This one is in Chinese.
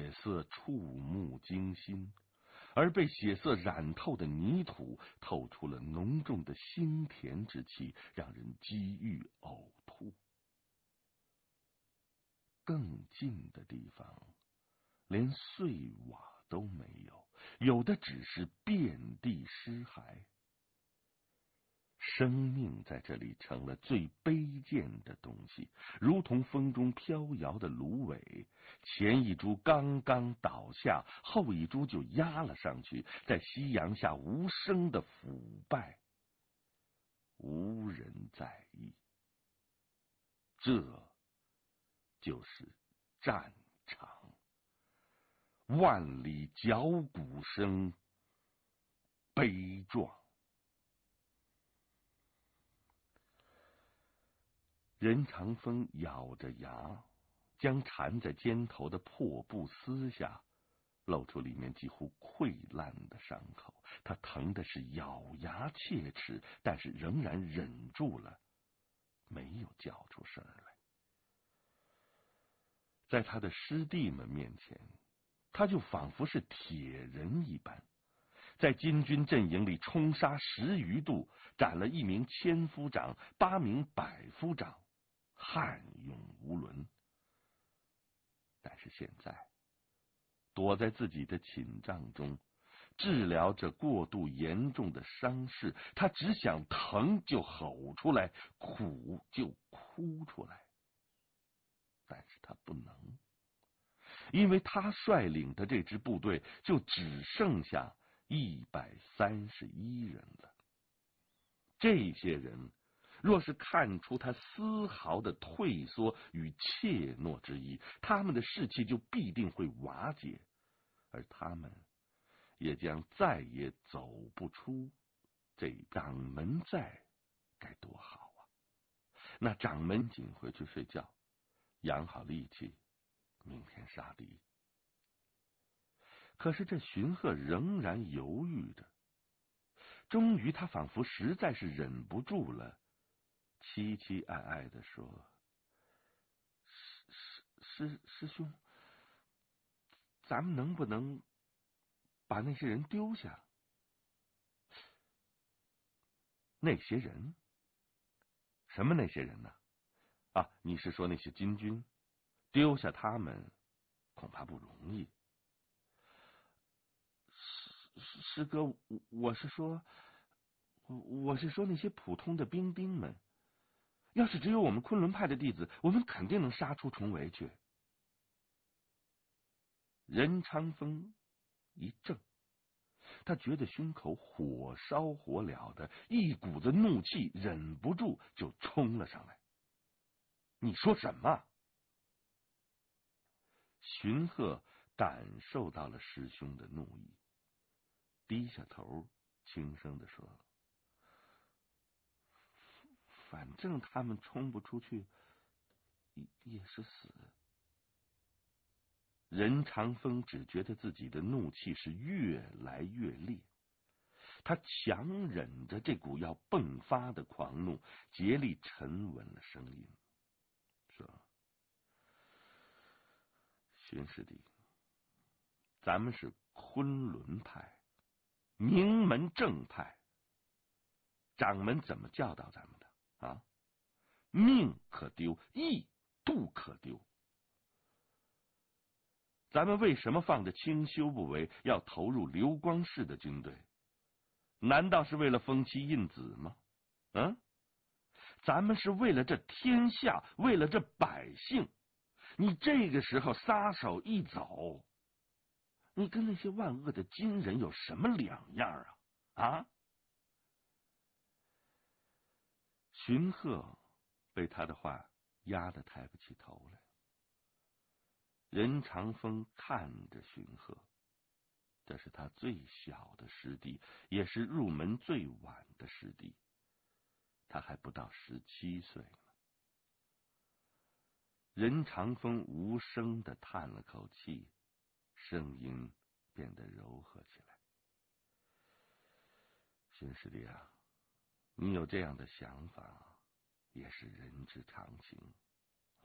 血色触目惊心，而被血色染透的泥土透出了浓重的腥甜之气，让人几欲呕吐。更近的地方，连碎瓦都没有，有的只是遍地尸骸。生命在这里成了最卑贱的东西，如同风中飘摇的芦苇，前一株刚刚倒下，后一株就压了上去，在夕阳下无声的腐败，无人在意。这就是战场，万里脚鼓声，悲壮。任长风咬着牙，将缠在肩头的破布撕下，露出里面几乎溃烂的伤口。他疼的是咬牙切齿，但是仍然忍住了，没有叫出声来。在他的师弟们面前，他就仿佛是铁人一般，在金军阵营里冲杀10余度，斩了1名千夫长，8名百夫长，悍勇无伦。但是现在躲在自己的寝帐中治疗着过度严重的伤势，他只想疼就吼出来，苦就哭出来，但是他不能，因为他率领的这支部队就只剩下131人了。这些人若是看出他丝毫的退缩与怯懦之意，他们的士气就必定会瓦解，而他们也将再也走不出这掌门在，该多好啊！那掌门紧回去睡觉，养好力气，明天杀敌。可是这荀鹤仍然犹豫着，终于他仿佛实在是忍不住了，凄凄哀哀地说：“师兄，咱们能不能把那些人丢下？”那些人？什么那些人呢？啊，你是说那些金军？丢下他们恐怕不容易。师哥，我是说那些普通的兵丁们，要是只有我们昆仑派的弟子，我们肯定能杀出重围去。任长风一怔，他觉得胸口火烧火燎的，一股子怒气忍不住就冲了上来。你说什么？荀鹤感受到了师兄的怒意，低下头轻声地说：“反正他们冲不出去，也是死。”任长风只觉得自己的怒气是越来越烈，他强忍着这股要迸发的狂怒，竭力沉稳了声音说：“荀师弟，咱们是昆仑派，名门正派，掌门怎么教导咱们的啊？命可丢，义不可丢。咱们为什么放着清修不为，要投入刘光世的军队？难道是为了封妻印子吗？咱们是为了这天下，为了这百姓。你这个时候撒手一走，你跟那些万恶的金人有什么两样啊？荀鹤被他的话压得抬不起头来。任长风看着荀鹤，这是他最小的师弟，也是入门最晚的师弟，他还不到17岁呢。任长风无声地叹了口气，声音变得柔和起来：“荀师弟啊，你有这样的想法，也是人之常情。